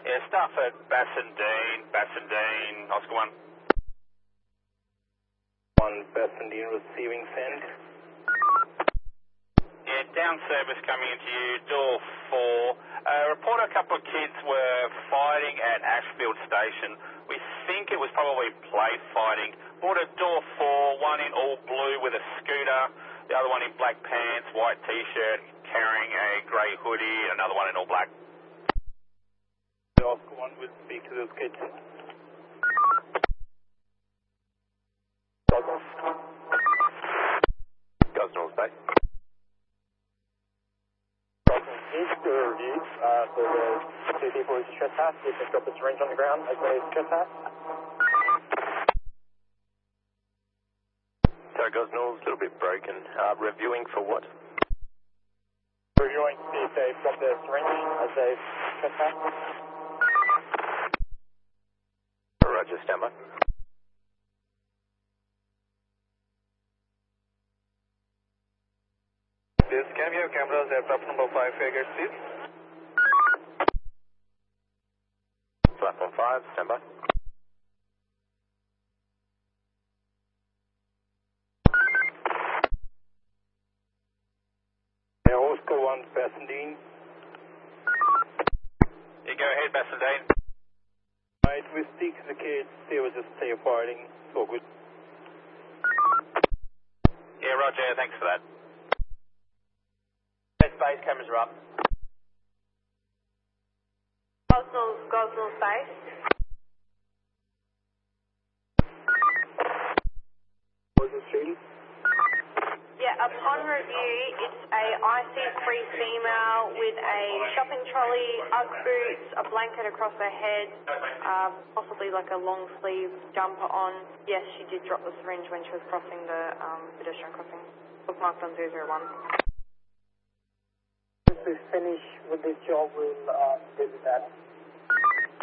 Yeah, staff at Bassendean, Oscar 1. 1 Bassendean receiving send. Yeah, down service coming into you, door 4. Report a couple of kids were fighting at Ashfield Station. We think it was probably play fighting. Boarded door 4, one in all blue with a scooter, the other one in black pants, white t-shirt, carrying a grey hoodie, another one in all black. Oscar 1 will speak to those kids. Gosnell's Bay. East to review, so there's 2 people who trespass. You can drop a syringe on the ground as they trespass. Sorry, Gosnell's a little bit broken. Reviewing for what? Reviewing to see if they've dropped their syringe as they trespass. Roger, stand by. This can we have cameras at platform number 5 figures, please? Platform 5, stand by. Yeah, Oscar 1 Bassendean. Yeah, go ahead, Bassendean. Right, we speak to the kids, they were just safe fighting, so good. Yeah, Roger, thanks for that. Base cameras are up. Gosnell's base. Was it shooting? Yeah, upon review, it's a IC3 female with a shopping trolley, UGG boots, a blanket across her head, possibly like a long sleeve jumper on. Yes, she did drop the syringe when she was crossing the pedestrian crossing. Bookmarked on 001. Once we finish with this job, we'll visit that.